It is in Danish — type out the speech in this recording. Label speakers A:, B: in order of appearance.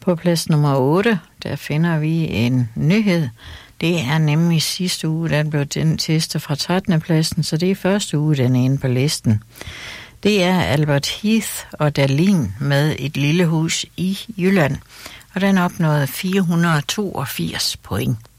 A: På plads nummer 8, der finder vi en nyhed. Det er nemlig sidste uge, den blev den testet fra 13. pladsen, så det er første uge, den er inde på listen. Det er Albert Heath og Dalin med Et lille hus i Jylland, og den opnåede 482 point.